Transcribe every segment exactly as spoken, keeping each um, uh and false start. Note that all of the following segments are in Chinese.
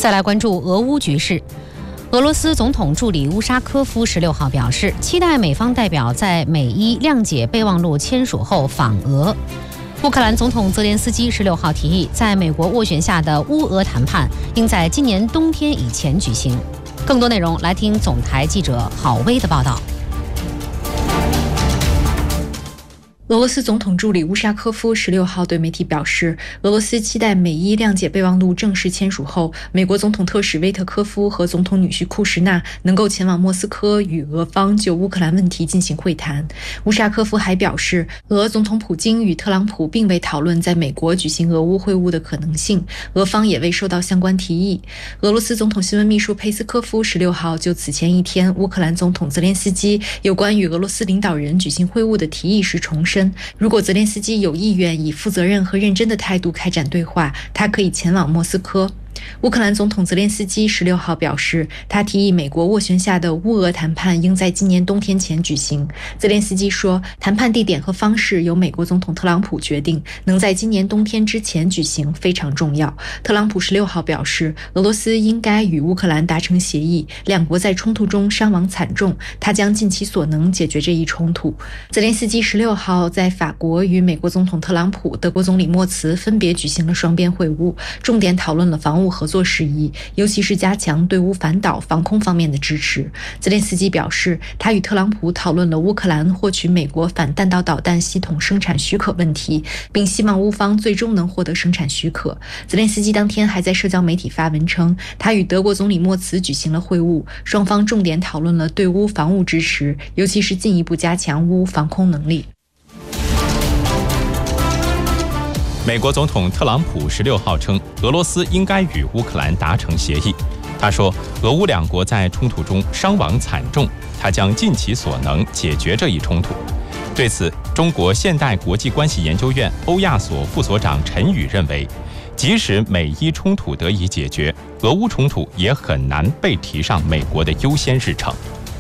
再来关注俄乌局势。俄罗斯总统助理乌沙科夫十六号表示，期待美方代表在美伊谅解备忘录签署后访俄。乌克兰总统泽连斯基十六号提议，在美国斡旋下的乌俄谈判应在今年冬天以前举行。更多内容来听总台记者郝薇的报道。 俄罗斯总统助理乌沙科夫十六号对媒体表示，俄罗斯期待美伊谅解备忘录正式签署后，美国总统特使威特科夫和总统女婿库什纳能够前往莫斯科与俄方就乌克兰问题进行会谈。乌沙科夫还表示，俄总统普京与特朗普并未讨论在美国举行俄乌会晤的可能性，俄方也未收到相关提议。俄罗斯总统新闻秘书佩斯科夫十六号就此前一天乌克兰总统泽连斯基有关与俄罗斯领导人举行会晤的提议时重申，如果泽连斯基有意愿以负责任和认真的态度开展对话，他可以前往莫斯科。乌克兰总统泽连斯基十六号表示，他提议美国斡旋下的乌俄谈判应在今年冬天前举行。泽连斯基说，谈判地点和方式由美国总统特朗普决定，能在今年冬天之前举行非常重要。特朗普十六号表示，俄罗斯应该与乌克兰达成协议，两国在冲突中伤亡惨重，他将尽其所能解决这一冲突。泽连斯基十六号在法国与美国总统特朗普、德国总理默茨分别举行了双边会晤，重点讨论了防务合作事宜，尤其是加强对乌反导防空方面的支持。泽连斯基表示，他与特朗普讨论了乌克兰获取美国反弹道导弹系统生产许可问题，并希望乌方最终能获得生产许可。泽连斯基当天还在社交媒体发文称，他与德国总理默茨举行了会晤，双方重点讨论了对乌防务支持，尤其是进一步加强乌防空能力。 美国总统特朗普十六号称，俄罗斯应该与乌克兰达成协议。他说，俄乌两国在冲突中伤亡惨重，他将尽其所能解决这一冲突。对此，中国现代国际关系研究院欧亚所副所长陈宇认为，即使美伊冲突得以解决，俄乌冲突也很难被提上美国的优先日程。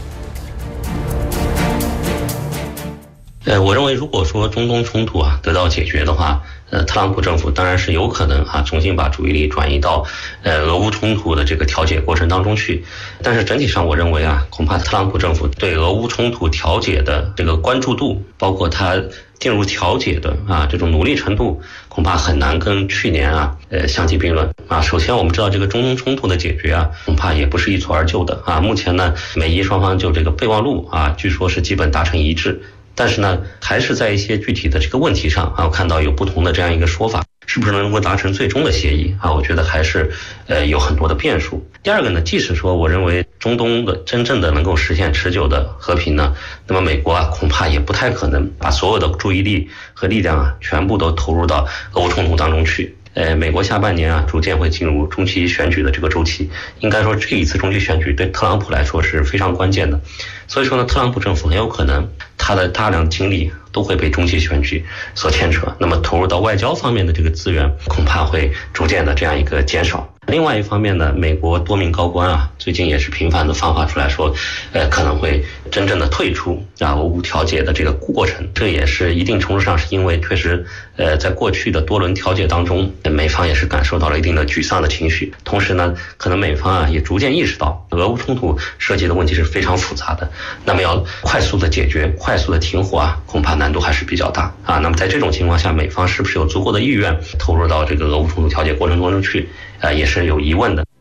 呃，我认为如果说中东冲突啊得到解决的话，呃，特朗普政府当然是有可能啊重新把注意力转移到呃俄乌冲突的这个调解过程当中去。但是整体上，我认为啊，恐怕特朗普政府对俄乌冲突调解的这个关注度，包括他进入调解的啊这种努力程度，恐怕很难跟去年啊呃相提并论啊。首先，我们知道这个中东冲突的解决啊，恐怕也不是一蹴而就的啊。目前呢，美伊双方就这个备忘录啊，据说是基本达成一致。但是呢，还是在一些具体的这个问题上啊，我看到有不同的这样一个说法，是不是能够达成最终的协议啊？我觉得还是呃有很多的变数。第二个呢，即使说我认为中东的真正的能够实现持久的和平呢，那么美国啊恐怕也不太可能把所有的注意力和力量啊全部都投入到俄乌冲突当中去。呃，美国下半年啊，逐渐会进入中期选举的这个周期。应该说，这一次中期选举对特朗普来说是非常关键的。所以说呢，特朗普政府很有可能他的大量精力都会被中期选举所牵扯，那么投入到外交方面的这个资源恐怕会逐渐的这样一个减少。另外一方面呢，美国多名高官啊，最近也是频繁的放话出来说，呃，可能会真正的退出啊俄乌调解的这个过程。这也是一定程度上是因为确实，呃，在过去的多轮调解当中，美方也是感受到了一定的沮丧的情绪。同时呢，可能美方啊也逐渐意识到，俄乌冲突涉及的问题是非常复杂的，那么要快速的解决、快速的停火啊，恐怕难度还是比较大啊。那么在这种情况下，美方是不是有足够的意愿投入到这个俄乌冲突调解过程当中去？呃，也是有疑问的。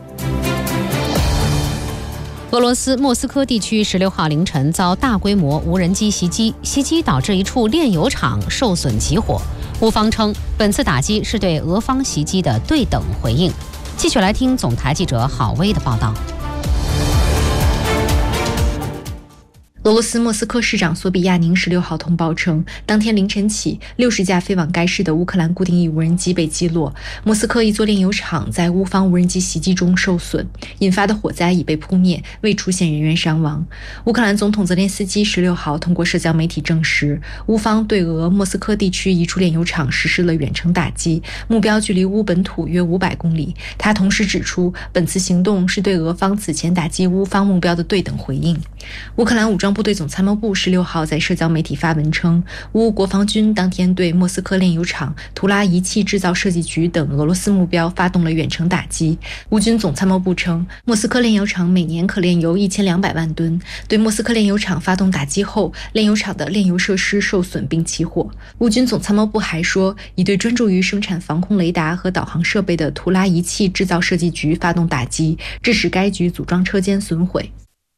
俄罗斯莫斯科地区十六号凌晨遭大规模无人机袭击，袭击导致一处炼油厂受损起火。乌方称，本次打击是对俄方袭击的对等回应。继续来听总台记者郝薇的报道。 俄罗斯莫斯科市长索比亚宁十六号通报称，当天凌晨起，六十架飞往该市的乌克兰固定翼无人机被击落。莫斯科一座炼油厂在乌方无人机袭击中受损，引发的火灾已被扑灭，未出现人员伤亡。乌克兰总统泽连斯基十六号通过社交媒体证实，乌方对俄莫斯科地区一处炼油厂实施了远程打击，目标距离乌本土约五百公里。他同时指出，本次行动是对俄方此前打击乌方目标的对等回应。乌克兰武装部部队总参谋部十六号在社交媒体发文称，乌国防军当天对莫斯科炼油厂、图拉仪器制造设计局等俄罗斯目标发动了远程打击。乌军总参谋部称，莫斯科炼油厂每年可炼油一千两百万吨，对莫斯科炼油厂发动打击后，炼油厂的炼油设施受损并起火。乌军总参谋部还说，已对专注于生产防空雷达和导航设备的图拉仪器制造设计局发动打击，致使该局组装车间损毁。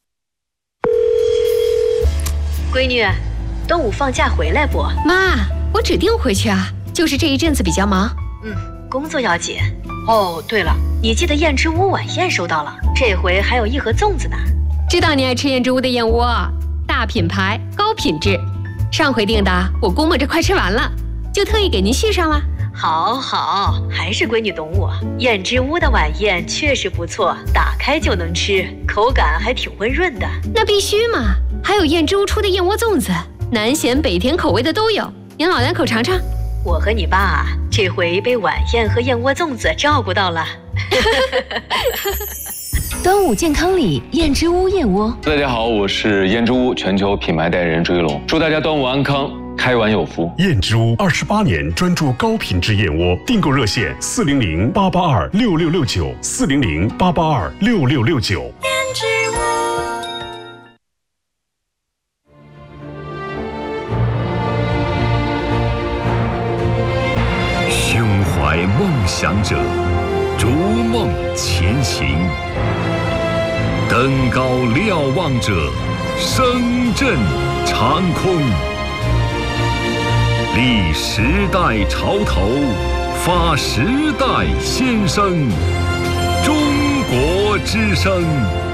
闺女，端午放假回来不？ 妈，我指定回去啊，就是这一阵子比较忙。 嗯，工作要紧。哦，对了，你记得燕之屋晚宴收到了，这回还有一盒粽子呢。 知道你爱吃燕之屋的燕窝，大品牌高品质。上回订的我估摸着快吃完了，就特意给您续上了。 好好，还是闺女懂我。燕之屋的晚宴确实不错，打开就能吃，口感还挺温润的。 那必须嘛！还有燕之屋出的燕窝粽子，南咸北甜口味的都有，您老两口尝尝。 我和你爸这回被晚宴和燕窝粽子照顾到了。 端午健康礼，燕之屋燕窝。 大家好，我是燕之屋全球品牌代言人朱一龙，祝大家端午安康，开碗有福。 燕之屋二十八年专注高品质燕窝，订购热线四零零八八二六六六九四零零八八二六六六九。 燕之屋。 胸怀梦想者，逐梦前行。登高瞭望者，声震长空。立时代潮头，发时代先声。中国之声。